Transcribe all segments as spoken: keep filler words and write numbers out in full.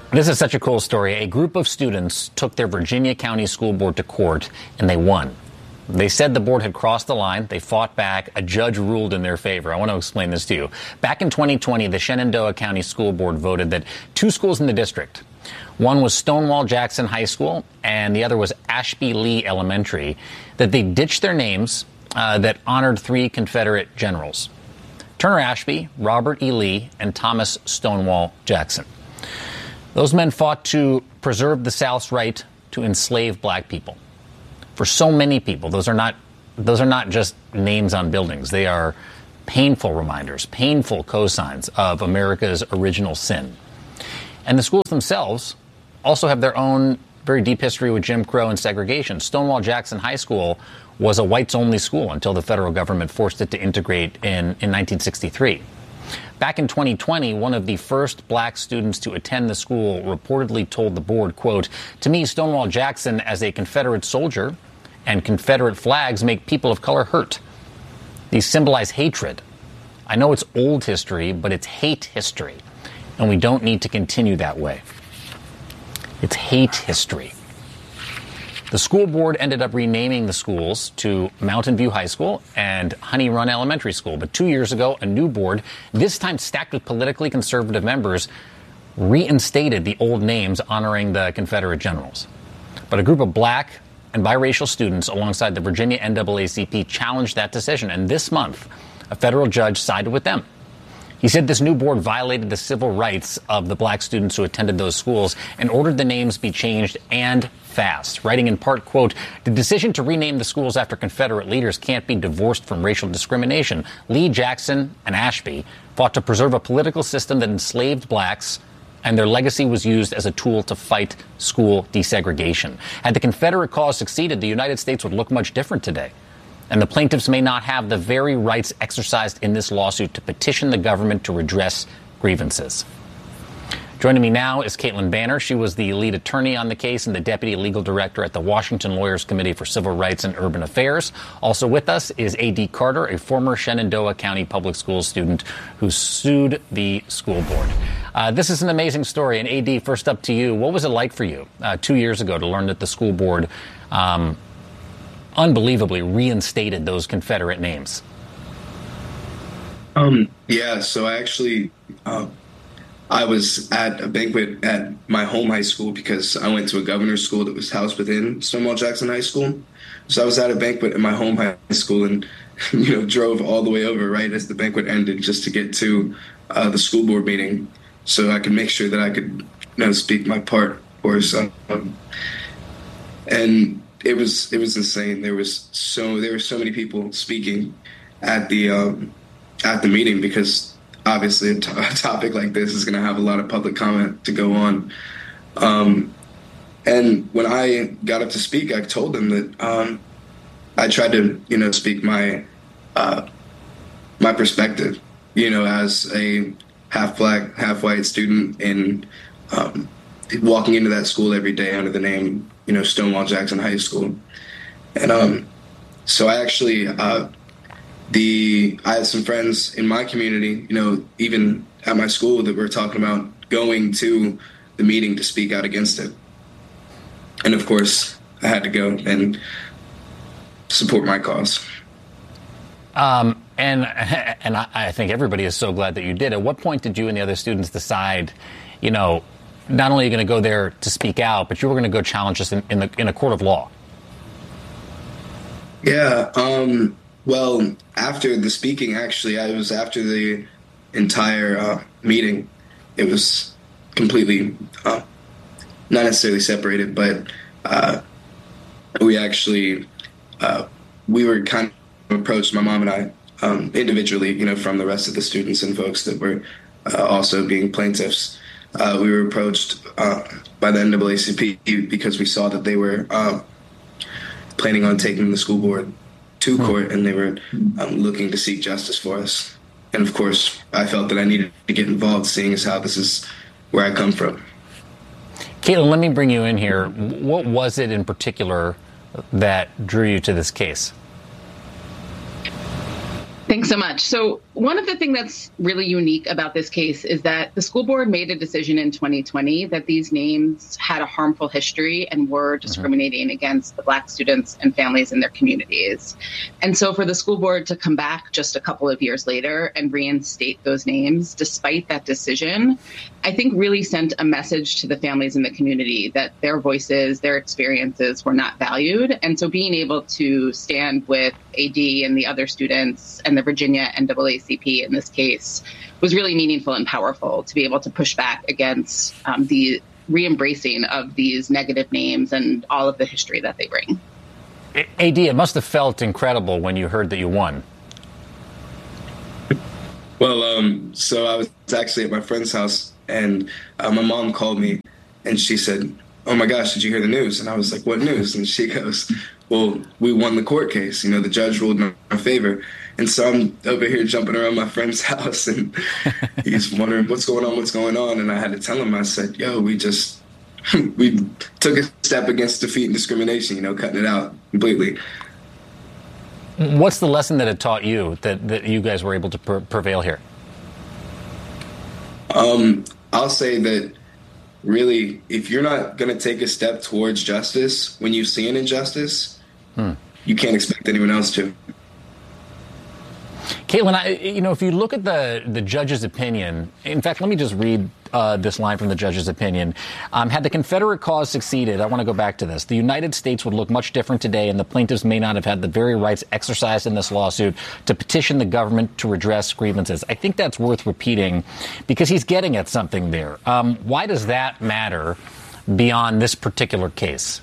This is such a cool story. A group of students took their Virginia County School Board to court, and they won. They said the board had crossed the line. They fought back. A judge ruled in their favor. I want to explain this to you. Back in twenty twenty, the Shenandoah County School Board voted that two schools in the district, one was Stonewall Jackson High School and the other was Ashby Lee Elementary, that they ditched their names uh, that honored three Confederate generals: Turner Ashby, Robert E. Lee, and Thomas Stonewall Jackson. Those men fought to preserve the South's right to enslave black people. For so many people, those are not those are not just names on buildings. They are painful reminders, painful cosigns of America's original sin. And the schools themselves also have their own very deep history with Jim Crow and segregation. Stonewall Jackson High School was a whites-only school until the federal government forced it to integrate in, in nineteen sixty-three. Back in twenty twenty, one of the first black students to attend the school reportedly told the board, quote, "To me, Stonewall Jackson as a Confederate soldier and Confederate flags make people of color hurt. These symbolize hatred. I know it's old history, but it's hate history, and we don't need to continue that way." It's hate history. The school board ended up renaming the schools to Mountain View High School and Honey Run Elementary School. But two years ago, a new board, this time stacked with politically conservative members, reinstated the old names honoring the Confederate generals. But a group of black and biracial students alongside the Virginia N double A C P challenged that decision. And this month, a federal judge sided with them. He said this new board violated the civil rights of the black students who attended those schools and ordered the names be changed, and fast, writing in part, quote, "The decision to rename the schools after Confederate leaders can't be divorced from racial discrimination. Lee, Jackson, and Ashby fought to preserve a political system that enslaved blacks, and their legacy was used as a tool to fight school desegregation. Had the Confederate cause succeeded, the United States would look much different today. And the plaintiffs may not have the very rights exercised in this lawsuit to petition the government to redress grievances." Joining me now is Caitlin Banner. She was the lead attorney on the case and the deputy legal director at the Washington Lawyers Committee for Civil Rights and Urban Affairs. Also with us is A D Carter, a former Shenandoah County Public Schools student who sued the school board. Uh, this is an amazing story. And A D, first up to you, what was it like for you uh, two years ago to learn that the school board um, unbelievably reinstated those Confederate names? Um, yeah, so I actually, uh, I was at a banquet at my home high school because I went to a governor's school that was housed within Stonewall Jackson High School. So I was at a banquet in my home high school and, you know, drove all the way over right as the banquet ended just to get to uh, the school board meeting so I could make sure that I could, you know, speak my part, of course. Um, and it was it was insane. There was so there were so many people speaking at the um, at the meeting because obviously a, t- a topic like this is going to have a lot of public comment to go on. Um, and when I got up to speak, I told them that um, I tried to, you know, speak my uh, my perspective, you know, as a half black, half white student and um, walking into that school every day under the name, you know, Stonewall Jackson High School. And um, so I actually, uh, the I had some friends in my community, you know, even at my school that were talking about going to the meeting to speak out against it. And of course, I had to go and support my cause. Um, and and I, I think everybody is so glad that you did. At what point did you and the other students decide, you know, not only are you going to go there to speak out, but you were going to go challenge us in, in, the, in a court of law? Yeah. Um, well, after the speaking, actually, I was after the entire uh, meeting. It was completely uh, not necessarily separated, but uh, we actually uh, we were kind of approached, my mom and I, um, individually, you know, from the rest of the students and folks that were uh, also being plaintiffs. Uh, we were approached uh, by the N double A C P because we saw that they were uh, planning on taking the school board to court, and they were um, looking to seek justice for us. And of course, I felt that I needed to get involved, seeing as how this is where I come from. Caitlin, let me bring you in here. What was it in particular that drew you to this case? Thanks so much. So one of the things that's really unique about this case is that the school board made a decision in twenty twenty that these names had a harmful history and were discriminating mm-hmm. against the Black students and families in their communities. And so for the school board to come back just a couple of years later and reinstate those names, despite that decision, I think really sent a message to the families in the community that their voices, their experiences were not valued. And so being able to stand with A D and the other students and the Virginia N double A C P in this case was really meaningful and powerful to be able to push back against um, the re-embracing of these negative names and all of the history that they bring. A D, it must have felt incredible when you heard that you won. Well, um, so I was actually at my friend's house, and uh, my mom called me, and she said, "Oh my gosh, did you hear the news?" And I was like, "What news?" And she goes, "Well, we won the court case. You know, the judge ruled in our favor." And so I'm over here jumping around my friend's house, and he's wondering what's going on, what's going on. And I had to tell him, I said, "Yo, we just, we took a step against defeat and discrimination, you know, cutting it out completely." What's the lesson that it taught you that, that you guys were able to per- prevail here? Um, I'll say that really, if you're not going to take a step towards justice when you see an injustice, hmm. you can't expect anyone else to. Caitlin, I, you know, if you look at the, the judge's opinion, in fact, let me just read uh, this line from the judge's opinion. Um, had the Confederate cause succeeded, I want to go back to this, the United States would look much different today, and the plaintiffs may not have had the very rights exercised in this lawsuit to petition the government to redress grievances. I think that's worth repeating because he's getting at something there. Um, why does that matter beyond this particular case?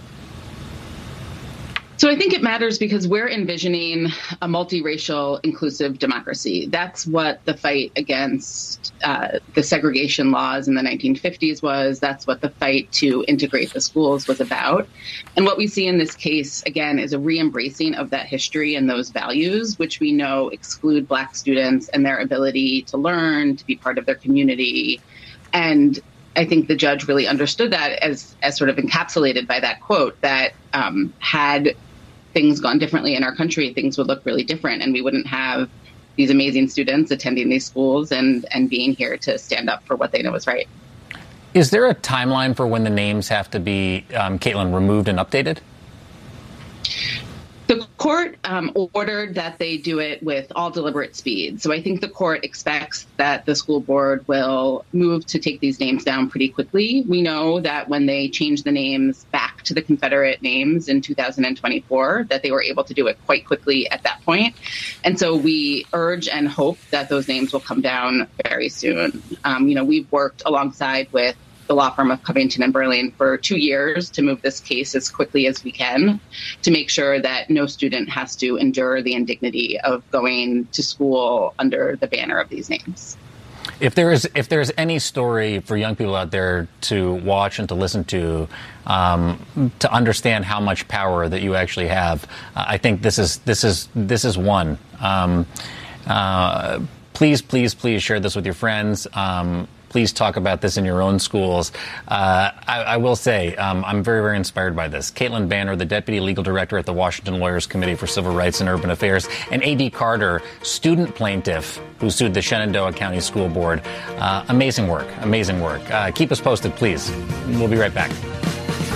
So I think it matters because we're envisioning a multiracial, inclusive democracy. That's what the fight against uh, the segregation laws in the nineteen fifties was. That's what the fight to integrate the schools was about. And what we see in this case, again, is a re-embracing of that history and those values, which we know exclude Black students and their ability to learn, to be part of their community. And I think the judge really understood that as, as sort of encapsulated by that quote that um, had things gone differently in our country, things would look really different, and we wouldn't have these amazing students attending these schools and, and being here to stand up for what they know is right. Is there a timeline for when the names have to be, um, Caitlin, removed and updated? The court um, ordered that they do it with all deliberate speed. So I think the court expects that the school board will move to take these names down pretty quickly. We know that when they changed the names back to the Confederate names in two thousand twenty-four, that they were able to do it quite quickly at that point. And so we urge and hope that those names will come down very soon. Um, you know, we've worked alongside with the law firm of Covington and Burling for two years to move this case as quickly as we can to make sure that no student has to endure the indignity of going to school under the banner of these names. If there is, if there's any story for young people out there to watch and to listen to, um, to understand how much power that you actually have, uh, I think this is this is this is one. Um, uh, please, please, please share this with your friends. Um, Please talk about this in your own schools. Uh, I, I will say um, I'm very, very inspired by this. Caitlin Banner, the Deputy Legal Director at the Washington Lawyers Committee for Civil Rights and Urban Affairs, and A D Carter, student plaintiff who sued the Shenandoah County School Board. Uh, amazing work, amazing work. Uh, keep us posted, please. We'll be right back.